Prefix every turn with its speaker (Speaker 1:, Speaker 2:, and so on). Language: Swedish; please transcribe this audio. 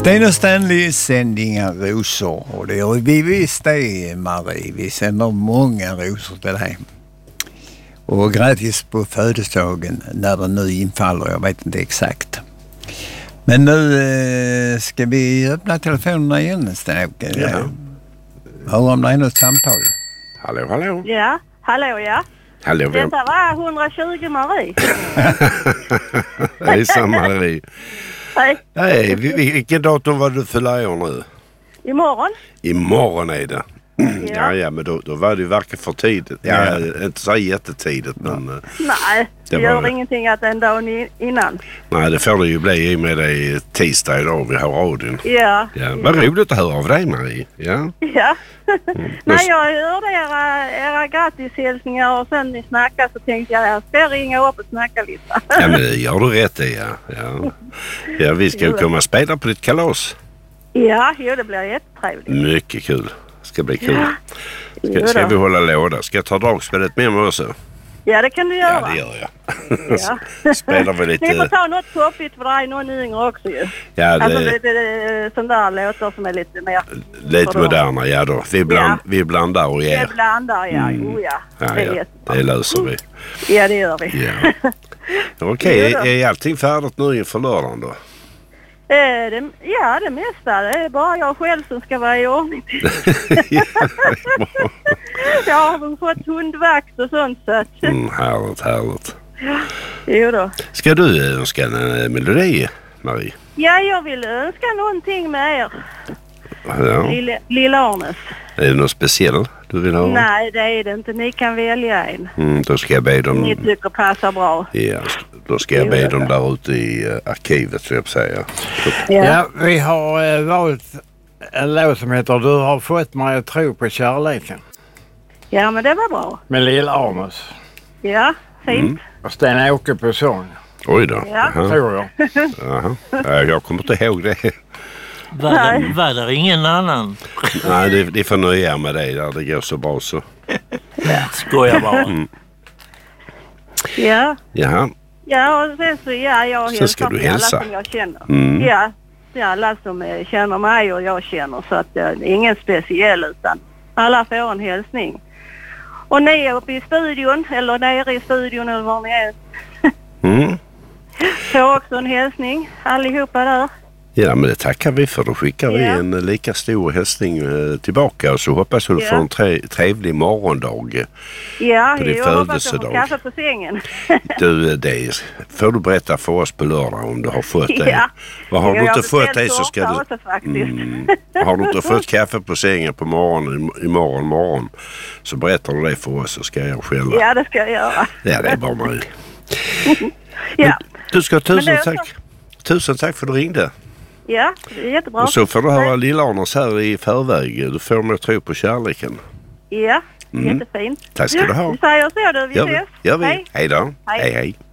Speaker 1: Sten och Stanley sänder inga rosor, och det gör vi visst det, Marie. Vi sänder många rosor till dig. Och grattis på födelsedagen när den nu infaller, jag vet inte exakt. Men nu ska vi öppna telefonerna igen, Sten-Åke.
Speaker 2: Ja.
Speaker 1: Hör om det är något samtal.
Speaker 2: Hallå, hallå.
Speaker 3: Ja, hallå ja.
Speaker 2: Hallå, vem?
Speaker 3: Detta var 120 Marie.
Speaker 2: Hejsan Marie.
Speaker 3: Hej.
Speaker 2: Nej, vilken datum var du fyller år nu?
Speaker 3: Imorgon?
Speaker 2: Imorgon är det.
Speaker 3: Ja.
Speaker 2: Ja, men då var det ju verkligen för tidigt. Ja, inte så jättetidigt, men...
Speaker 3: Nej, det gör ingenting att en dag innan.
Speaker 2: Nej, det får det ju bli i med det tisdag idag vi har radion.
Speaker 3: Ja.
Speaker 2: Vad roligt att höra av dig, Marie. Ja.
Speaker 3: Ja. Nej, jag hörde era grattishälsningar och sen ni snackade så tänkte jag ska ringa upp och snacka lite.
Speaker 2: Ja, men det gör du rätt i, ja, vi ska ju komma och spela på ditt kalas.
Speaker 3: Ja, det blir jättetrevligt.
Speaker 2: Mycket kul. Ska bli kul. Ska vi hålla låda? Ska jag ta dragspelet med mig också?
Speaker 3: Ja, det kan du göra.
Speaker 2: Ja, det gör jag.
Speaker 3: Ja.
Speaker 2: Spelar vi lite...
Speaker 3: Ni får ta något poppigt för det är någon yngre också ju.
Speaker 2: Ja, det...
Speaker 3: Alltså lite sådana där låtar som är lite mer...
Speaker 2: Lite moderna, ja då. Vi blandar och ger.
Speaker 3: Vi blandar, ja.
Speaker 2: Det löser vi.
Speaker 3: Ja, det gör vi.
Speaker 2: Ja. Okej, är allting färdigt nu inför lördagen då?
Speaker 3: Det mesta. Det är bara jag själv som ska vara i ordning. Jag har fått hundvakt och sånt så att...
Speaker 2: Härligt.
Speaker 3: Jo då.
Speaker 2: Ska du önska en melodi, Marie?
Speaker 3: Ja, jag vill önska någonting med er.
Speaker 2: Ja.
Speaker 3: Lilla Arnes.
Speaker 2: Är det något speciellt du vill ha?
Speaker 3: Nej, det är det inte. Ni kan välja en.
Speaker 2: Då ska jag be dem...
Speaker 3: Ni tycker passar bra.
Speaker 2: Ja, då ska jag be dem där ute i arkivet, så jag säga.
Speaker 1: Ja, vi har valt en låt som heter Du har fått mig att tro på kärleken.
Speaker 3: Ja, men det var bra.
Speaker 1: Med Lilla Arnes.
Speaker 3: Ja, fint.
Speaker 1: Och Sten-Åke på sång.
Speaker 2: Oj då.
Speaker 3: Ja.
Speaker 1: Tror jag.
Speaker 2: Jaha. Jag kommer inte ihåg det.
Speaker 4: Var det ingen annan?
Speaker 2: Nej, det får nöja med dig där. Det går så bra så.
Speaker 4: Skojar bara.
Speaker 3: Ja.
Speaker 2: Jaha.
Speaker 3: Ja, och sen så jag
Speaker 2: sen ska du hälsa
Speaker 3: alla som jag känner. Ja, alla som känner mig och jag känner, så att det är ingen speciell utan alla får en hälsning. Och ni är uppe i studion, eller nere i studion eller var ni är. Får också en hälsning, allihopa där.
Speaker 2: Ja, men det tackar vi för. Då skickar vi en lika stor hälsning tillbaka och så hoppas du får en trevlig morgondag på din födelsedag.
Speaker 3: Jag kaffe på sängen.
Speaker 2: Du, det får du berätta för oss på lördag om du har fått det.
Speaker 3: Ja.
Speaker 2: Har du inte fått det så ska du...
Speaker 3: Också,
Speaker 2: har du inte fått kaffe på sängen på morgonen imorgon så berättar du det för oss så ska jag skälla.
Speaker 3: Ja, det ska jag göra.
Speaker 2: Ja, det är bara möjligt.
Speaker 3: Ja.
Speaker 2: Du ska ha tusen tack för att du ringde.
Speaker 3: Ja, det är jättebra.
Speaker 2: Och så får du höra Lilla Arnes här i förväg. Du får mig att tro på kärleken.
Speaker 3: Ja, jättefint.
Speaker 2: Tack ska du ha.
Speaker 3: Vi säger så då, vi ses.
Speaker 2: Gör vi. Hej då. Hej.